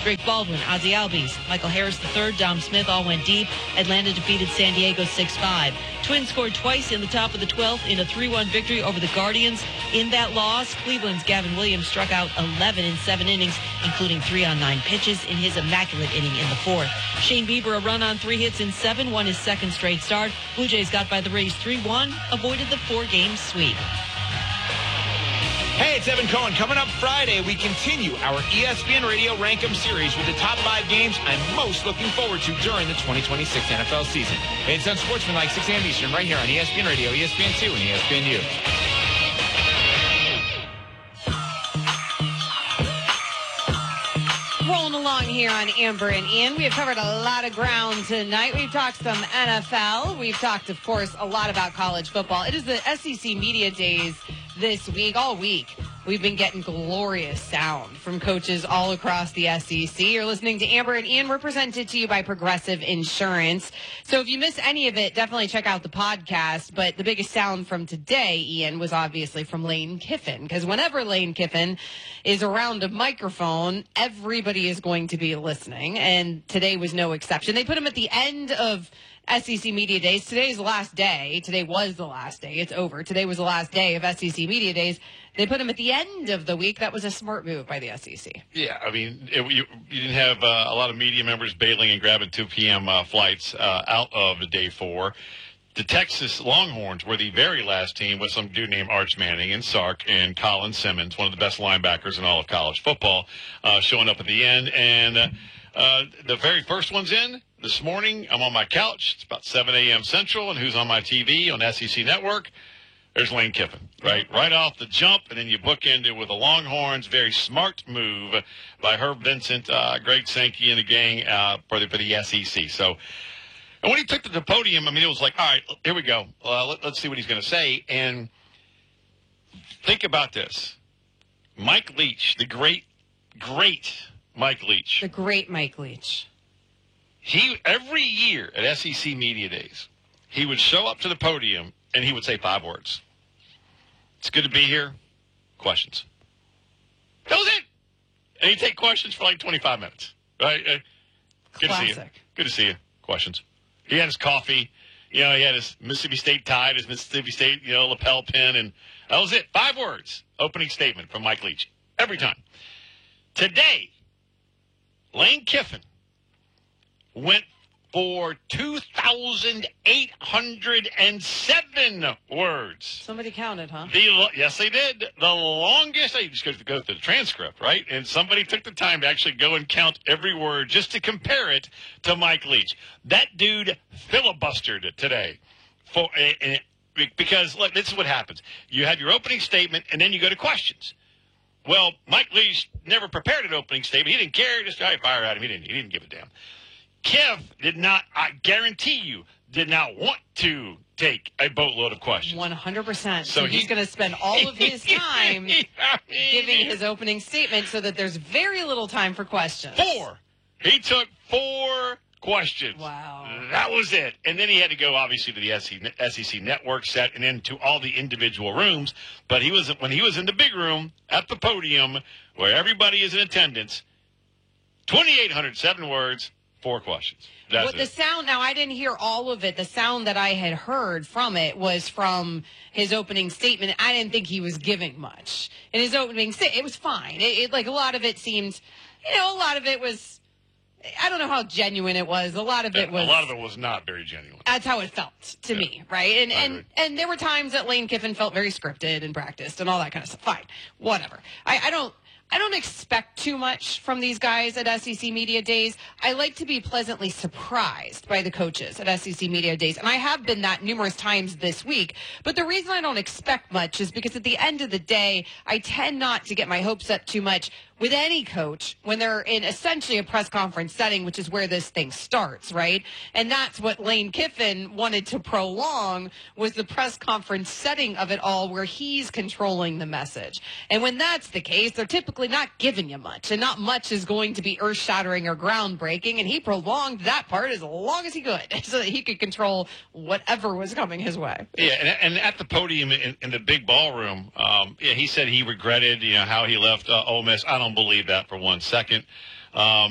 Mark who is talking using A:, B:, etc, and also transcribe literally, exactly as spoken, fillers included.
A: Drake Baldwin, Ozzie Albies, Michael Harris the third, Dom Smith all went deep. Atlanta defeated San Diego six five. Twins scored twice in the top of the twelfth in a three one victory over the Guardians. In that loss, Cleveland's Gavin Williams struck out eleven in seven innings, including three on nine pitches in his immaculate inning in the fourth. Shane Bieber, a run on three hits in seven, won his second straight start. Blue Jays got by the Rays three one, avoided the four-game sweep.
B: Hey, it's Evan Cohen. Coming up Friday, we continue our E S P N Radio Rankem series with the top five games I'm most looking forward to during the twenty twenty-six N F L season. It's on Sportsmanlike, six a.m. Eastern, right here on E S P N Radio, E S P N two, and E S P N U.
C: Rolling along here on Amber and Ian. We have covered a lot of ground tonight. We've talked some N F L. We've talked, of course, a lot about college football. It is the S E C Media Days this week, all week. We've been getting glorious sound from coaches all across the S E C. You're listening to Amber and Ian. We're presented to you by Progressive Insurance. So if you miss any of it, definitely check out the podcast. But the biggest sound from today, Ian, was obviously from Lane Kiffin. Because whenever Lane Kiffin is around a microphone, everybody is going to be listening. And today was no exception. They put him at the end of S E C Media Days. Today is the last day. Today was the last day. It's over. Today was the last day of S E C Media Days. They put him at the end of the week. That was a smart move by the S E C.
D: Yeah, I mean, it, you, you didn't have uh, a lot of media members bailing and grabbing two p.m. Uh, flights uh, out of day four. The Texas Longhorns were the very last team with some dude named Arch Manning and Sark and Colin Simmons, one of the best linebackers in all of college football, uh, showing up at the end. And uh, uh, the very first one's in. This morning, I'm on my couch. It's about seven a.m. Central, and who's on my T V on S E C Network? There's Lane Kiffin, right? Right off the jump, and then you bookend it with the Longhorns. Very smart move by Herb Vincent, uh, Greg Sankey, and the gang uh, for, the, for the S E C. So, and when he took to the podium, I mean, it was like, all right, here we go. Uh, let, let's see what he's going to say. And think about this. Mike Leach, the great, great Mike Leach.
C: The great Mike Leach.
D: He, every year at S E C Media Days, he would show up to the podium and he would say five words. It's good to be here. Questions. That was it. And he'd take questions for like twenty-five minutes. Right? Uh, good
C: Classic.
D: to see you. Good to see you. Questions. He had his coffee. You know, he had his Mississippi State tie, his Mississippi State, you know, lapel pin, and that was it. Five words. Opening statement from Mike Leach. Every time. Today, Lane Kiffin went for two thousand eight hundred seven words.
C: Somebody counted, huh?
D: The, yes, they did. The longest, I just go to go through the transcript, right? And somebody took the time to actually go and count every word just to compare it to Mike Leach. That dude filibustered it today. For, and it, because, look, this is what happens. You have your opening statement, and then you go to questions. Well, Mike Leach never prepared an opening statement. He didn't care. He just tried to fire at him. He didn't, he didn't give a damn. Kiff did not, I guarantee you, did not want to take a boatload of questions.
C: one hundred percent.
D: So
C: So he's
D: he-
C: going to spend all of his time giving his opening statement so that there's very little time for questions.
D: Four. He took four questions.
C: Wow.
D: That was it. And then he had to go, obviously, to the S E C network set and then to all the individual rooms. But he was when he was in the big room at the podium where everybody is in attendance, two thousand eight hundred seven words, four questions. That's
C: What the
D: it.
C: sound, now I didn't hear all of it. The sound that I had heard from it was from his opening statement. I didn't think he was giving much. In his opening statement, it was fine. It, it, like, a lot of it seemed, you know, a lot of it was, I don't know how genuine it was. A lot of it was.
D: A lot of it was not very genuine.
C: That's how it felt to
D: Yeah.
C: me, right? And
D: I
C: and
D: agree.
C: and there were times that Lane Kiffin felt very scripted and practiced and all that kind of stuff. Fine, whatever. I, I don't. I don't expect too much from these guys at S E C Media Days. I like to be pleasantly surprised by the coaches at S E C Media Days, and I have been that numerous times this week. But the reason I don't expect much is because at the end of the day, I tend not to get my hopes up too much with any coach when they're in essentially a press conference setting, which is where this thing starts, right? And that's what Lane Kiffin wanted to prolong, was the press conference setting of it all, where he's controlling the message. And when that's the case, they're typically not giving you much, and not much is going to be earth-shattering or groundbreaking, and he prolonged that part as long as he could so that he could control whatever was coming his way.
D: Yeah, and, and at the podium in, in the big ballroom, um, yeah, he said he regretted, you know, how he left uh, Ole Miss. I don't believe that for one second. Um,